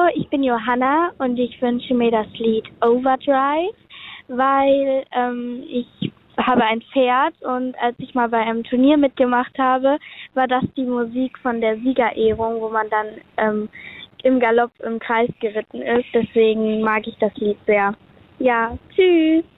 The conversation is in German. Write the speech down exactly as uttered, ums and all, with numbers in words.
Hallo, ich bin Johanna und ich wünsche mir das Lied Overdrive, weil ähm, ich habe ein Pferd und als ich mal bei einem Turnier mitgemacht habe, war das die Musik von der Siegerehrung, wo man dann ähm, im Galopp im Kreis geritten ist. Deswegen mag ich das Lied sehr. Ja, tschüss.